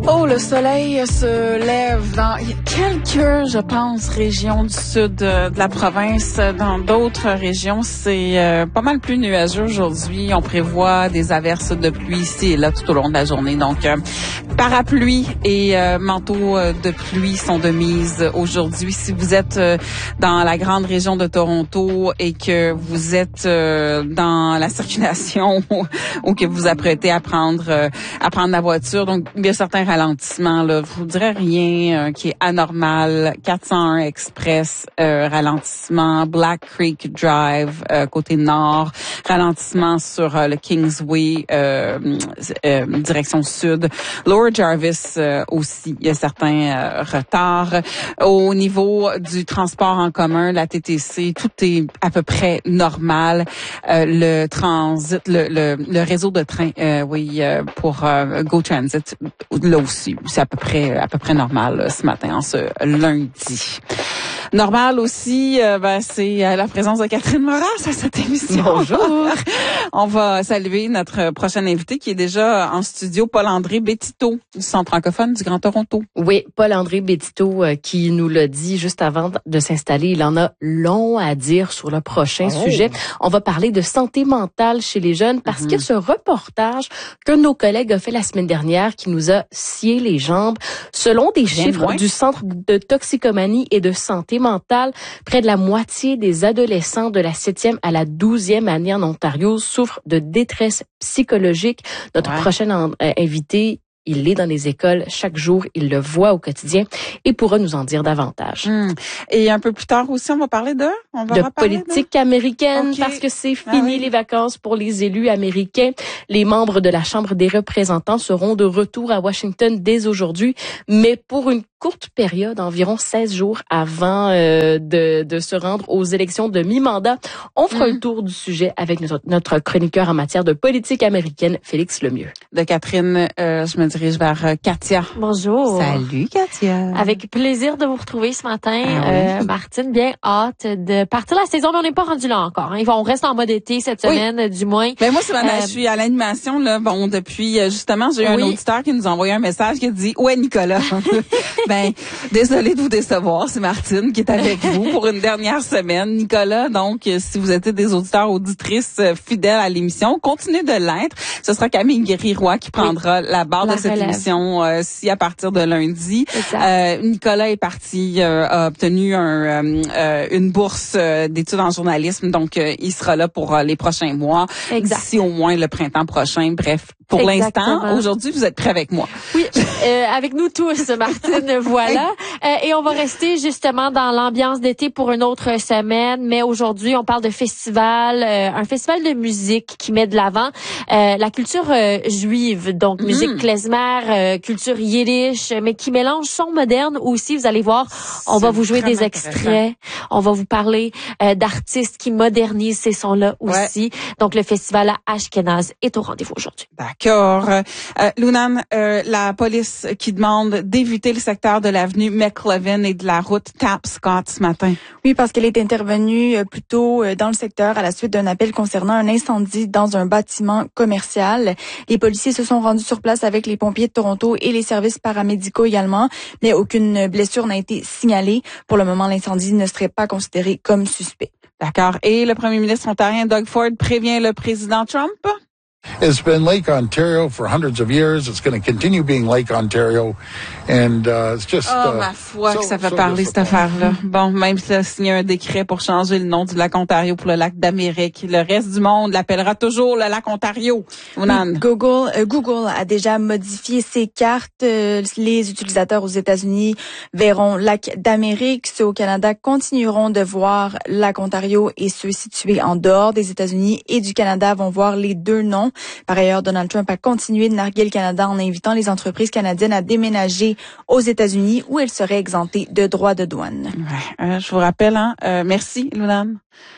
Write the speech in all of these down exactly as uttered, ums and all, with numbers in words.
Oh, le soleil se lève dans quelques, je pense, régions du sud de, de la province. Dans d'autres régions, c'est euh, pas mal plus nuageux aujourd'hui. On prévoit des averses de pluie ici et là tout au long de la journée. Donc, euh, parapluie et euh, manteau de pluie sont de mise aujourd'hui. Si vous êtes euh, dans la grande région de Toronto et que vous êtes euh, dans la circulation ou que vous apprêtez à prendre euh, à prendre la voiture, donc il y a certains ralentissement, là. Je vous dirais rien euh, qui est anormal. quatre cent un Express, euh, ralentissement. Black Creek Drive, euh, côté nord. Ralentissement sur euh, le Kingsway, euh, euh, direction sud. Lower Jarvis euh, aussi, il y a certains euh, retards. Au niveau du transport en commun, la T T C, tout est à peu près normal. Euh, le transit, le, le, le réseau de train, euh, oui, euh, pour euh, Go Transit, là aussi, c'est à peu près à peu près normal là, ce matin, en ce lundi. Normal aussi, euh, ben, c'est euh, la présence de Catherine Moras à cette émission. Bonjour. On va saluer notre prochain invité qui est déjà en studio, Paul-André Bétito, du Centre francophone du Grand Toronto. Oui, Paul-André Bétito euh, qui nous l'a dit juste avant de s'installer. Il en a long à dire sur le prochain oh. sujet. On va parler de santé mentale chez les jeunes parce mm-hmm. qu'il y a ce reportage que nos collègues ont fait la semaine dernière qui nous a scié les jambes. Selon des Bien chiffres loin. du Centre de toxicomanie et de santé mentale, près de la moitié des adolescents de la septième à la douzième année en Ontario souffrent de détresse psychologique. Notre ouais. prochain en, euh, invité, il est dans les écoles chaque jour, il le voit au quotidien et pourra nous en dire davantage. Mmh. Et un peu plus tard aussi, on va parler de, on va de politique de... américaine okay. parce que c'est fini ah oui. les vacances pour les élus américains. Les membres de la Chambre des représentants seront de retour à Washington dès aujourd'hui, mais pour une courte période, environ seize jours avant euh, de, de se rendre aux élections de mi-mandat. On fera mmh. un tour du sujet avec notre, notre chroniqueur en matière de politique américaine, Félix Lemieux. De Catherine, euh, je me dirige vers euh, Katia. Bonjour. Salut Katia. Avec plaisir de vous retrouver ce matin. Ah oui. euh, Martine, bien hâte de partir la saison, mais on n'est pas rendu là encore. Hein. On reste en mode été cette semaine, oui. du moins. Ben moi, c'est euh, je suis à l'animation là. Bon, depuis justement, j'ai eu oui. un auditeur qui nous a envoyé un message qui a dit ouais Nicolas. Ben, désolée de vous décevoir, c'est Martine qui est avec vous pour une dernière semaine. Nicolas, donc, si vous êtes des auditeurs, auditrices fidèles à l'émission, continuez de l'être. Ce sera Camille Guéry-Roy qui prendra oui. la barre la de cette relève. émission euh, si à partir de lundi. Euh, Nicolas est parti, euh, a obtenu un, euh, une bourse euh, d'études en journalisme, donc euh, il sera là pour euh, les prochains mois, d'ici au moins le printemps prochain. Bref, pour Exactement. l'instant, aujourd'hui, vous êtes prêts avec moi. Oui, euh, avec nous tous, Martine. Voilà. Euh, et on va rester justement dans l'ambiance d'été pour une autre semaine. Mais aujourd'hui, on parle de festival, euh, un festival de musique qui met de l'avant euh, la culture euh, juive, donc mm. musique klezmer, euh, culture yiddish, mais qui mélange son moderne aussi. Vous allez voir, on va vous jouer des extraits, on va vous parler euh, d'artistes qui modernisent ces sons-là aussi. Ouais. Donc le festival à Ashkenaz est au rendez-vous aujourd'hui. D'accord. Euh, Lunan, euh, la police qui demande d'éviter le secteur de l'avenue McLevin et de la route Tapscott ce matin. Oui, parce qu'elle est intervenue plus tôt dans le secteur à la suite d'un appel concernant un incendie dans un bâtiment commercial. Les policiers se sont rendus sur place avec les pompiers de Toronto et les services paramédicaux également, mais aucune blessure n'a été signalée. Pour le moment, l'incendie ne serait pas considéré comme suspect. D'accord. Et le premier ministre ontarien Doug Ford prévient le président Trump? It's been Lake Ontario for hundreds of years. It's going to continue being Lake Ontario. And uh, it's just... Oh, uh, ma foi so, que ça fait so parler, cette affaire-là. Bon, même s'il a signé un décret pour changer le nom du lac Ontario pour le lac d'Amérique, le reste du monde l'appellera toujours le lac Ontario. Oui, Google, euh, Google a déjà modifié ses cartes. Euh, les utilisateurs aux États-Unis verront lac d'Amérique. Ceux au Canada continueront de voir lac Ontario et ceux situés en dehors des États-Unis et du Canada vont voir les deux noms. Par ailleurs, Donald Trump a continué de narguer le Canada en invitant les entreprises canadiennes à déménager aux États-Unis où elles seraient exemptées de droits de douane. Ouais, euh, je vous rappelle, hein, euh, merci, Lunan.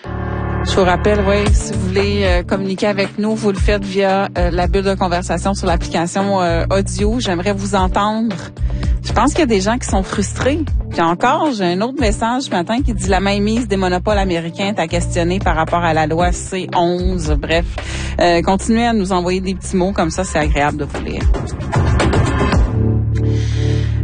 Je vous rappelle, oui, si vous voulez euh, communiquer avec nous, vous le faites via euh, la bulle de conversation sur l'application euh, audio. J'aimerais vous entendre. Je pense qu'il y a des gens qui sont frustrés. Puis encore, j'ai un autre message ce matin qui dit la mainmise des monopoles américains est à questionner par rapport à la loi C onze. Bref, euh, continuez à nous envoyer des petits mots comme ça, c'est agréable de vous lire.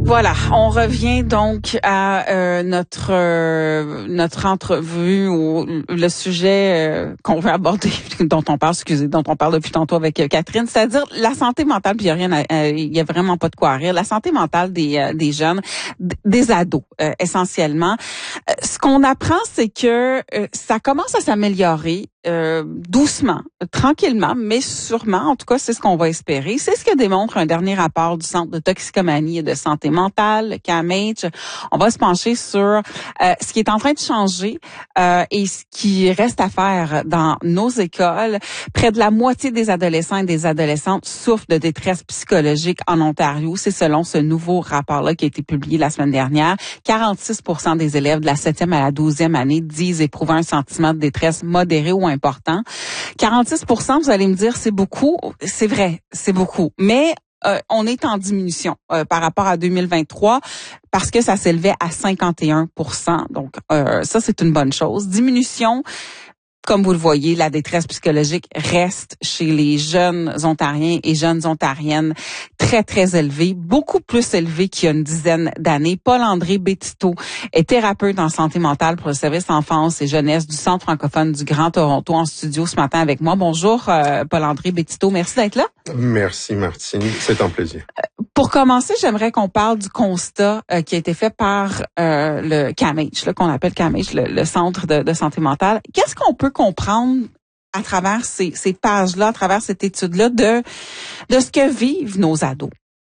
Voilà, on revient donc à euh, notre euh, notre entrevue ou le sujet euh, qu'on veut aborder, dont on parle, excusez, dont on parle depuis tantôt avec euh, Catherine, c'est-à-dire la santé mentale. Puis il y a rien, euh, il y a vraiment pas de quoi rire. La santé mentale des euh, des jeunes, d- des ados euh, essentiellement. Euh, ce qu'on apprend, c'est que euh, ça commence à s'améliorer. Euh, doucement, tranquillement, mais sûrement, en tout cas, c'est ce qu'on va espérer. C'est ce que démontre un dernier rapport du Centre de toxicomanie et de santé mentale, le C A M H. On va se pencher sur euh, ce qui est en train de changer euh, et ce qui reste à faire dans nos écoles. Près de la moitié des adolescents et des adolescentes souffrent de détresse psychologique en Ontario. C'est selon ce nouveau rapport-là qui a été publié la semaine dernière. quarante-six pour cent des élèves de la septième à la douzième année disent éprouver un sentiment de détresse modéré ou important. quarante-six pour cent, vous allez me dire, c'est beaucoup. C'est vrai, c'est beaucoup. Mais euh, on est en diminution euh, par rapport à deux mille vingt-trois parce que ça s'élevait à cinquante et un pour cent. Donc, euh, ça, c'est une bonne chose. Diminution. Comme vous le voyez, la détresse psychologique reste chez les jeunes Ontariens et jeunes Ontariennes très, très élevée, beaucoup plus élevée qu'il y a une dizaine d'années. Paul-André Bétito est thérapeute en santé mentale pour le service enfance et jeunesse du Centre francophone du Grand Toronto en studio ce matin avec moi. Bonjour, euh, Paul-André Bétito. Merci d'être là. Merci, Martine. C'est un plaisir. Euh, pour commencer, j'aimerais qu'on parle du constat euh, qui a été fait par euh, le C A M H, là, qu'on appelle C A M H, le, le Centre de, de santé mentale. Qu'est-ce qu'on peut comprendre à travers ces, ces pages-là, à travers cette étude-là, de, de ce que vivent nos ados?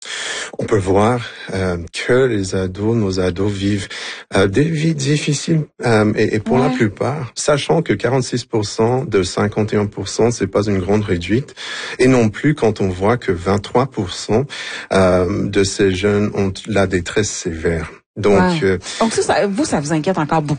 On peut voir euh, que les ados, nos ados vivent euh, des vies difficiles euh, et, et pour ouais. la plupart, sachant que quarante-six pour cent de cinquante et un pour cent, c'est pas une grande réduite, et non plus quand on voit que vingt-trois pour cent euh, de ces jeunes ont la détresse sévère. Donc, ouais. euh, Donc ça, ça, vous, ça vous inquiète encore beaucoup?